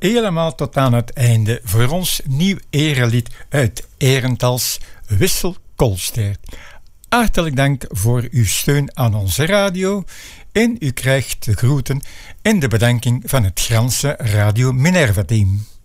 helemaal tot aan het einde voor ons nieuw erelied uit Herentals, Wissel Koolsteert. Hartelijk dank voor uw steun aan onze radio en u krijgt de groeten en de bedanking van het Franse Radio Minerva team.